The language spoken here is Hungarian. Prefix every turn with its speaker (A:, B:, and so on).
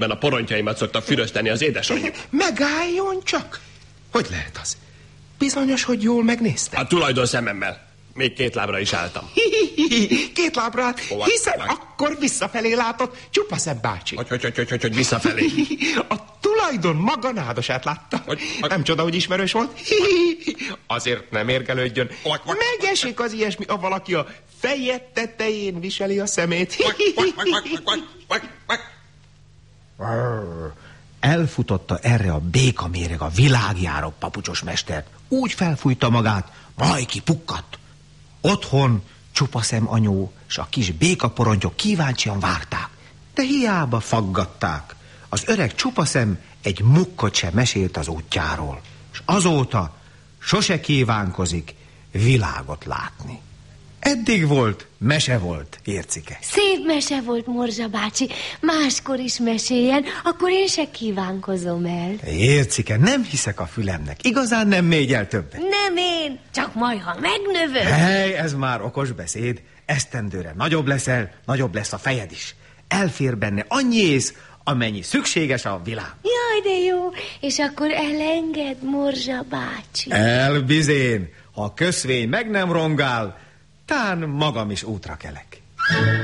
A: mert a porontjaimat szokta fürözteni az édesanyja.
B: Megálljon csak! Hogy lehet az? Bizonyos, hogy jól megnézte.
A: A tulajdon szememmel. Még 2 lábra is álltam.
B: 2 lábra, hiszen akkor visszafelé látott Csupaszem bácsi.
A: Hogy visszafelé?
B: A tulajdon maga nádosát látta. Nem csoda, hogy ismerős volt. Azért nem érgelődjön. Megesik az ilyesmi, ha valaki a feje tetején viseli a szemét.
C: Elfutotta erre a békaméreg a világjáró papucsos mestert. Úgy felfújta magát, majd kipukkadt. Otthon Csupaszem anyó s a kis békaporontyok kíváncsian várták, de hiába faggatták. Az öreg Csupaszem egy mukkot sem mesélt az útjáról, és azóta sose kívánkozik világot látni. Eddig volt, mese volt, Ércike.
D: Szép mese volt, Morzsa bácsi. Máskor is meséljen, akkor én se kívánkozom el.
C: Ércike, nem hiszek a fülemnek. Igazán nem mégy el többet.
D: Nem én, csak majd, ha megnövöm.
C: Hely, ez már okos beszéd. Esztendőre nagyobb leszel, nagyobb lesz a fejed is. Elfér benne annyi ész, amennyi szükséges a világ.
D: Jaj, de jó. És akkor elenged, Morzsa bácsi.
C: Elbizén, ha a köszvény meg nem rongál, tán magam is útra kelek.